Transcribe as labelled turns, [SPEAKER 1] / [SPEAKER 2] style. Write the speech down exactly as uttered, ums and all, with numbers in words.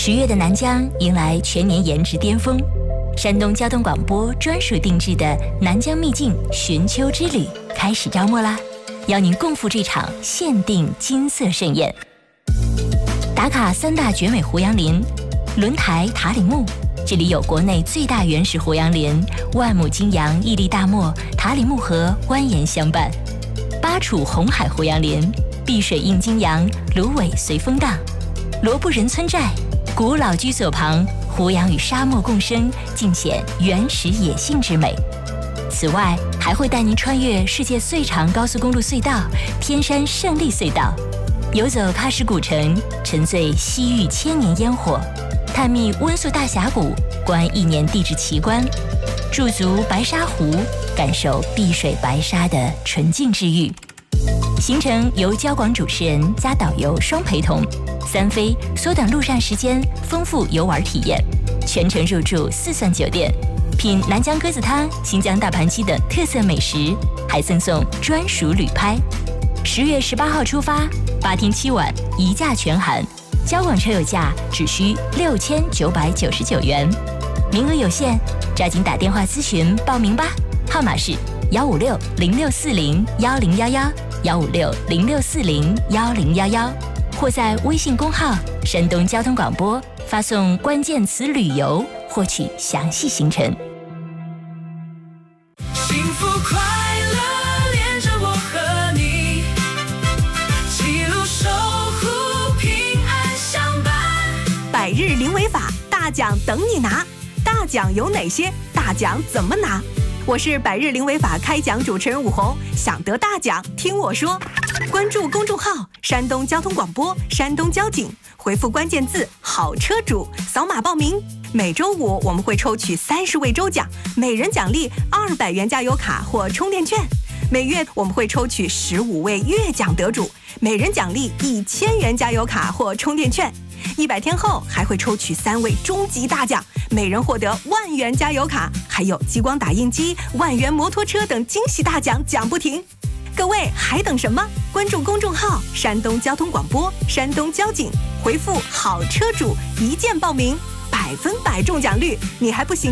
[SPEAKER 1] 十月的南疆迎来全年颜值巅峰，山东交通广播专属定制的南疆秘境寻秋之旅开始招募啦！邀您共赴这场限定金色盛宴。打卡三大绝美胡杨林，轮台塔里木，这里有国内最大原始胡杨林，万亩金杨屹立大漠，塔里木河蜿蜒相伴；巴楚红海胡杨林，碧水映金杨，芦苇随风荡；罗布人村寨，古老居所旁，胡杨与沙漠共生，尽显原始野性之美。此外，还会带您穿越世界最长高速公路隧道——天山胜利隧道，游走喀什古城，沉醉西域千年烟火，探秘温宿大峡谷，观亿年地质奇观，驻足白沙湖，感受碧水白沙的纯净治愈。行程由交广主持人加导游双陪同，三飞缩短路上时间，丰富游玩体验，全程入住四钻酒店，品南疆鸽子汤、新疆大盘鸡等特色美食，还赠送专属旅拍。十月十八号出发，八天七晚，一价全含，交广车友价只需六千九百九十九元，名额有限，抓紧打电话咨询报名吧，号码是幺五六零六四零幺零幺幺幺五六零六四零幺零幺幺，或在微信公号山东交通广播发送关键词旅游，获取详细行程。
[SPEAKER 2] 幸福快乐连着我和你，记录守护平安相伴。
[SPEAKER 3] 百日零违法，大奖等你拿。大奖有哪些？大奖怎么拿？我是百日零违法开讲主持人武红，想得大奖听我说。关注公众号山东交通广播、山东交警，回复关键字好车主，扫码报名。每周五我们会抽取三十位周奖，每人奖励二百元加油卡或充电券。每月我们会抽取十五位月奖得主，每人奖励一千元加油卡或充电券。一百天后还会抽取三位终极大奖，每人获得万元加油卡，还有激光打印机、万元摩托车等惊喜大奖，奖不停。各位还等什么？关注公众号山东交通广播、山东交警，回复好车主一键报名，百分百中奖率，你还不行？